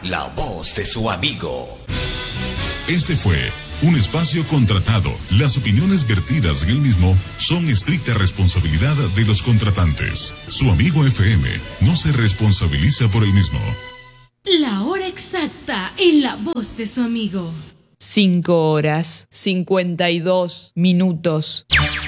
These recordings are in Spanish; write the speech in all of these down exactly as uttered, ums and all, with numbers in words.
La voz de su amigo. Este fue un espacio contratado. Las opiniones vertidas en el mismo son estricta responsabilidad de los contratantes. Su amigo F M no se responsabiliza por el mismo. La hora exacta en la voz de su amigo. Cinco horas, cincuenta y dos minutos.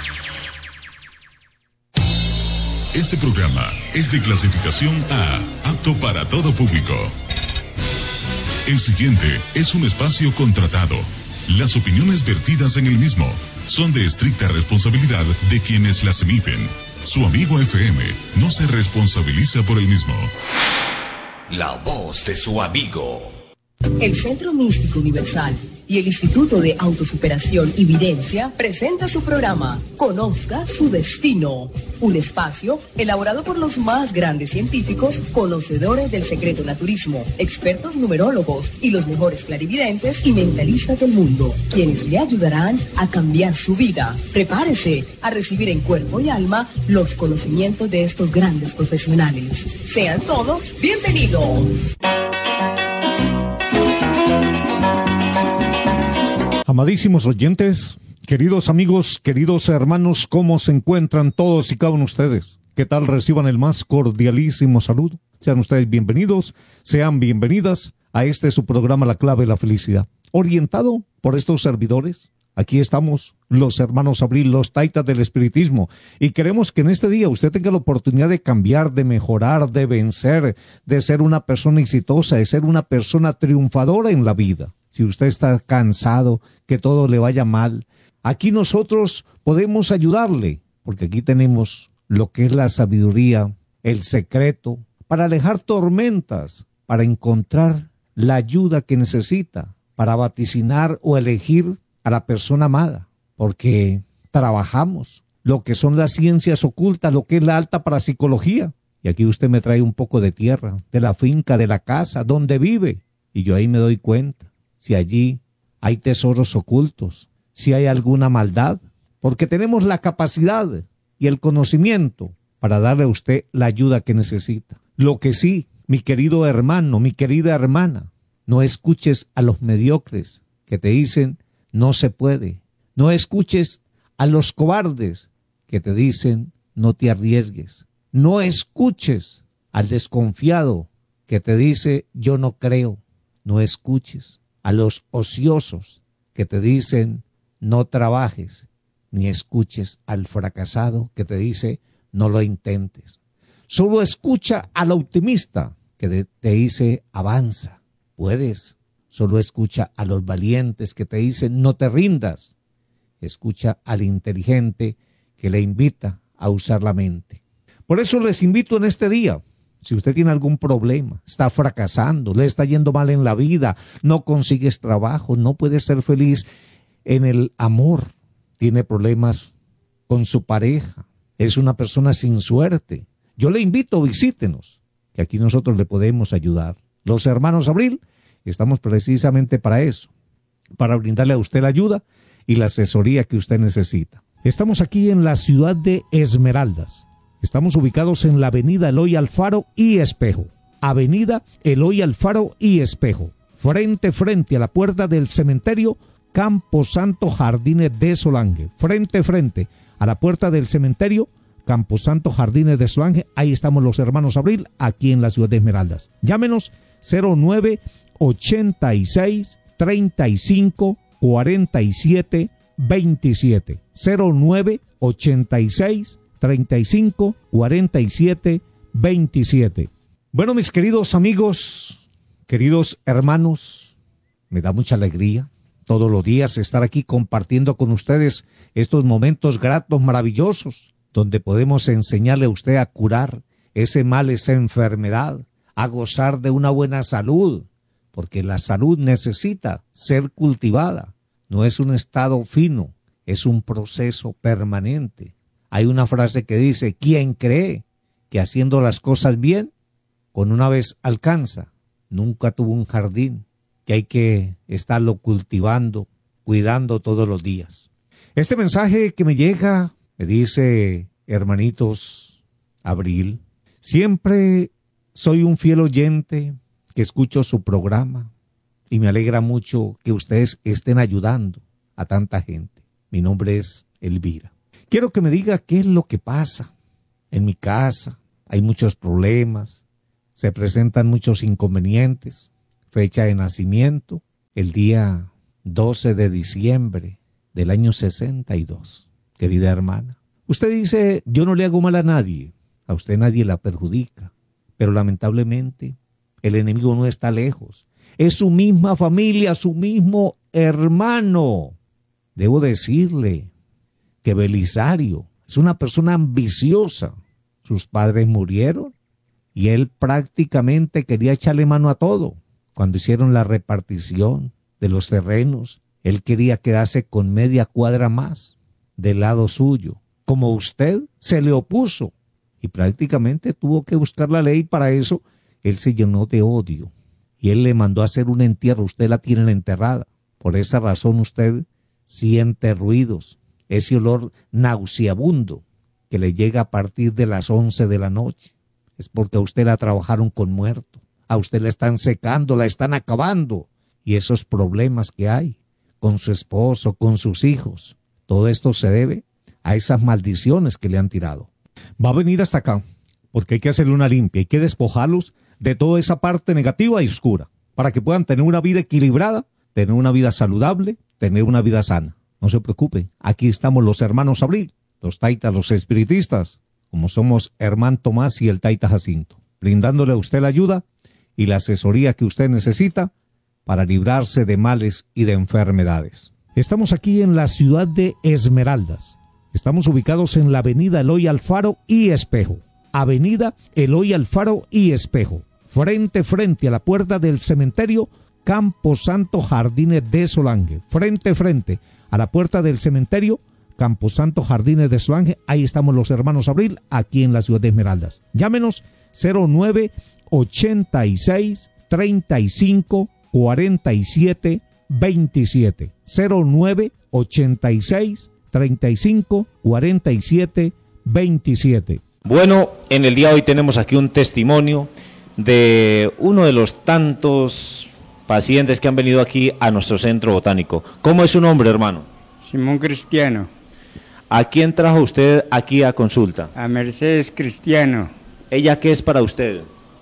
Este programa es de clasificación A, apto para todo público. El siguiente es un espacio contratado. Las opiniones vertidas en el mismo son de estricta responsabilidad de quienes las emiten. Su amigo F M no se responsabiliza por el mismo. La voz de su amigo. El Centro Místico Universal y el Instituto de Autosuperación y Videncia presenta su programa Conozca su Destino, un espacio elaborado por los más grandes científicos, conocedores del secreto naturismo, expertos numerólogos y los mejores clarividentes y mentalistas del mundo, quienes le ayudarán a cambiar su vida. Prepárese a recibir en cuerpo y alma los conocimientos de estos grandes profesionales. Sean todos bienvenidos. Amadísimos oyentes, queridos amigos, queridos hermanos, ¿cómo se encuentran todos y cada uno de ustedes? ¿Qué tal? Reciban el más cordialísimo saludo. Sean ustedes bienvenidos, sean bienvenidas a este su programa La Clave de la Felicidad. Orientado por estos servidores, aquí estamos, los hermanos Abril, los taitas del espiritismo, y queremos que en este día usted tenga la oportunidad de cambiar, de mejorar, de vencer, de ser una persona exitosa, de ser una persona triunfadora en la vida. Si usted está cansado, que todo le vaya mal, aquí nosotros podemos ayudarle, porque aquí tenemos lo que es la sabiduría, el secreto, para alejar tormentas, para encontrar la ayuda que necesita, para vaticinar o elegir a la persona amada, porque trabajamos lo que son las ciencias ocultas, lo que es la alta parapsicología. Y aquí usted me trae un poco de tierra, de la finca, de la casa, donde vive, y yo ahí me doy cuenta si allí hay tesoros ocultos, si hay alguna maldad, porque tenemos la capacidad y el conocimiento para darle a usted la ayuda que necesita. Lo que sí, mi querido hermano, mi querida hermana, no escuches a los mediocres que te dicen no se puede. No escuches a los cobardes que te dicen no te arriesgues. No escuches al desconfiado que te dice yo no creo. No escuches a los ociosos que te dicen no trabajes, ni escuches al fracasado que te dice no lo intentes. Solo escucha al optimista que te dice avanza, puedes. Solo escucha a los valientes que te dicen no te rindas. Escucha al inteligente que le invita a usar la mente. Por eso les invito en este día. Si usted tiene algún problema, está fracasando, le está yendo mal en la vida, no consigues trabajo, no puedes ser feliz en el amor, tiene problemas con su pareja, es una persona sin suerte, yo le invito, visítenos, que aquí nosotros le podemos ayudar. Los hermanos Abril estamos precisamente para eso, para brindarle a usted la ayuda y la asesoría que usted necesita. Estamos aquí en la ciudad de Esmeraldas. Estamos ubicados en la avenida Eloy Alfaro y Espejo. Avenida Eloy Alfaro y Espejo. Frente, frente a la puerta del cementerio Camposanto Jardines de Solange. Frente, frente a la puerta del cementerio Camposanto Jardines de Solange. Ahí estamos los hermanos Abril, aquí en la ciudad de Esmeraldas. Llámenos cero nueve ochenta y seis treinta y cinco cuarenta y siete veintisiete. cero nueve ochenta y seis treinta y cinco cuarenta y siete veintisiete. Bueno, mis queridos amigos, queridos hermanos, me da mucha alegría todos los días estar aquí compartiendo con ustedes estos momentos gratos, maravillosos, donde podemos enseñarle a usted a curar ese mal, esa enfermedad, a gozar de una buena salud, porque la salud necesita ser cultivada, no es un estado fino, es un proceso permanente. Hay una frase que dice, ¿quién cree que haciendo las cosas bien, con una vez alcanza? Nunca tuvo un jardín, que hay que estarlo cultivando, cuidando todos los días. Este mensaje que me llega, me dice, hermanitos Abril, siempre soy un fiel oyente que escucho su programa y me alegra mucho que ustedes estén ayudando a tanta gente. Mi nombre es Elvira. Quiero que me diga qué es lo que pasa en mi casa. Hay muchos problemas, se presentan muchos inconvenientes. Fecha de nacimiento, el día doce de diciembre del año sesenta y dos. Querida hermana, usted dice, yo no le hago mal a nadie, a usted nadie la perjudica, pero lamentablemente el enemigo no está lejos. Es su misma familia, su mismo hermano. Debo decirle que Belisario es una persona ambiciosa. Sus padres murieron y él prácticamente quería echarle mano a todo. Cuando hicieron la repartición de los terrenos, él quería quedarse con media cuadra más del lado suyo. Como usted se le opuso y prácticamente tuvo que buscar la ley para eso, él se llenó de odio y él le mandó a hacer un entierro. Usted la tiene enterrada. Por esa razón usted siente ruidos, ese olor nauseabundo que le llega a partir de las once de la noche. Es porque a usted la trabajaron con muerto. A usted la están secando, la están acabando. Y esos problemas que hay con su esposo, con sus hijos, todo esto se debe a esas maldiciones que le han tirado. Va a venir hasta acá, porque hay que hacerle una limpia, hay que despojarlos de toda esa parte negativa y oscura, para que puedan tener una vida equilibrada, tener una vida saludable, tener una vida sana. No se preocupe, aquí estamos los hermanos Abril, los taitas, los espiritistas, como somos Hermán Tomás y el taita Jacinto, brindándole a usted la ayuda y la asesoría que usted necesita para librarse de males y de enfermedades. Estamos aquí en la ciudad de Esmeraldas. Estamos ubicados en la avenida Eloy Alfaro y Espejo. Avenida Eloy Alfaro y Espejo. Frente, frente a la puerta del cementerio Camposanto Jardines de Solange. Frente, frente a la puerta del cementerio Camposanto Jardines de Solange. Ahí estamos los hermanos Abril, aquí en la ciudad de Esmeraldas. Llámenos cero nueve ochenta y seis treinta y cinco cuarenta y siete veintisiete. cero nueve ochenta y seis treinta y cinco cuarenta y siete veintisiete. Bueno, en el día de hoy tenemos aquí un testimonio de uno de los tantos pacientes que han venido aquí a nuestro centro botánico. ¿Cómo es su nombre, hermano? Simón Cristiano. ¿A quién trajo usted aquí a consulta? A Mercedes Cristiano. ¿Ella qué es para usted?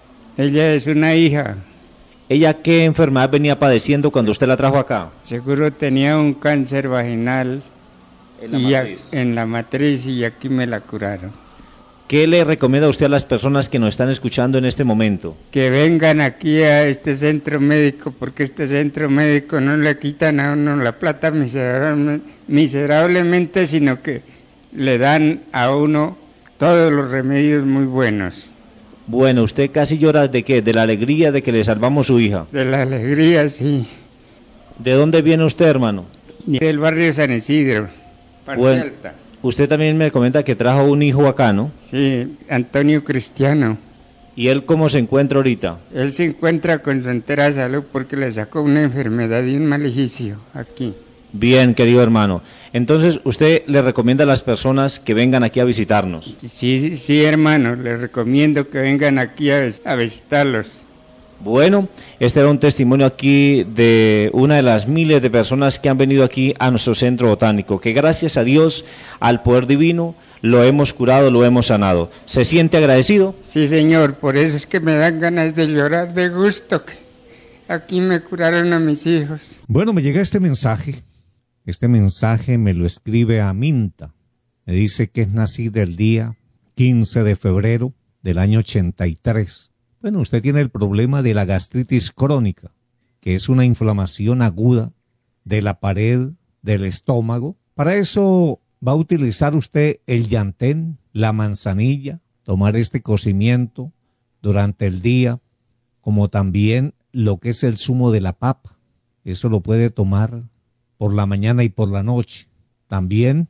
Ella es una hija. ¿Ella qué enfermedad venía padeciendo cuando usted la trajo acá? Seguro tenía un cáncer vaginal en la, y matriz. A, en la matriz y aquí me la curaron. ¿Qué le recomienda usted a las personas que nos están escuchando en este momento? Que vengan aquí a este centro médico, porque este centro médico no le quitan a uno la plata miserable, miserablemente, sino que le dan a uno todos los remedios muy buenos. Bueno, ¿usted casi llora de qué? ¿De la alegría de que le salvamos su hija? De la alegría, sí. ¿De dónde viene usted, hermano? Del barrio San Isidro, parte bueno, alta. Usted también me comenta que trajo un hijo acá, ¿no? Sí, Antonio Cristiano. ¿Y él cómo se encuentra ahorita? Él se encuentra con su entera salud porque le sacó una enfermedad y un maleficio aquí. Bien, querido hermano. Entonces, ¿usted le recomienda a las personas que vengan aquí a visitarnos? Sí, sí, hermano, les recomiendo que vengan aquí a, a visitarlos. Bueno, este era un testimonio aquí de una de las miles de personas que han venido aquí a nuestro centro botánico, que gracias a Dios, al poder divino, lo hemos curado, lo hemos sanado. ¿Se siente agradecido? Sí, señor, por eso es que me dan ganas de llorar de gusto que aquí me curaron a mis hijos. Bueno, me llega este mensaje. Este mensaje me lo escribe Aminta. Me dice que es nacida el día quince de febrero del año ochenta y tres. Bueno, usted tiene el problema de la gastritis crónica, que es una inflamación aguda de la pared del estómago. Para eso va a utilizar usted el llantén, la manzanilla, tomar este cocimiento durante el día, como también lo que es el zumo de la papa. Eso lo puede tomar por la mañana y por la noche. También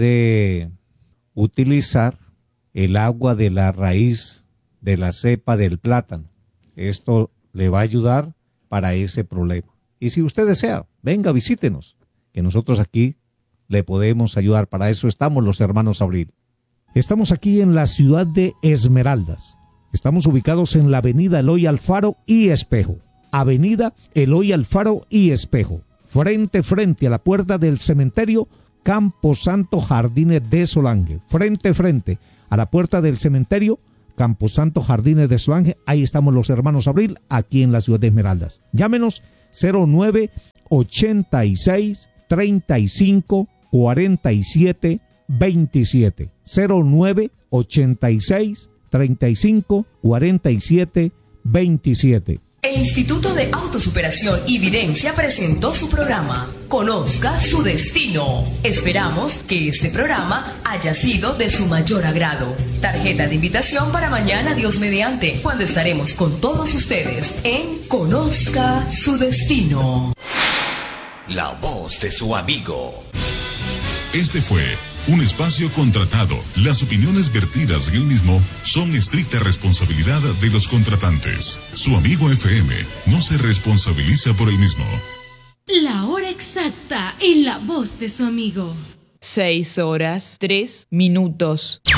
puede utilizar el agua de la raíz de la cepa del plátano. Esto le va a ayudar para ese problema. Y si usted desea, venga, visítenos, que nosotros aquí le podemos ayudar. Para eso estamos los hermanos Abril. Estamos aquí en la ciudad de Esmeraldas. Estamos ubicados en la avenida Eloy Alfaro y Espejo. Avenida Eloy Alfaro y Espejo. Frente, frente a la puerta del cementerio Camposanto Jardines de Solange. Frente, frente a la puerta del cementerio Camposanto Jardines de Solange. Ahí estamos los hermanos Abril, aquí en la ciudad de Esmeraldas. Llámenos cero nueve ochenta y seis treinta y cinco cuarenta y siete veintisiete. cero nueve ochenta y seis treinta y cinco cuarenta y siete veintisiete. El Instituto de Autosuperación y Videncia presentó su programa Conozca su Destino. Esperamos que este programa haya sido de su mayor agrado. Tarjeta de invitación para mañana, Dios mediante, cuando estaremos con todos ustedes en Conozca su Destino. La voz de su amigo. Este fue un espacio contratado. Las opiniones vertidas en el mismo son estricta responsabilidad de los contratantes. Su amigo F M no se responsabiliza por el mismo. La hora exacta en la voz de su amigo. Seis horas, tres minutos.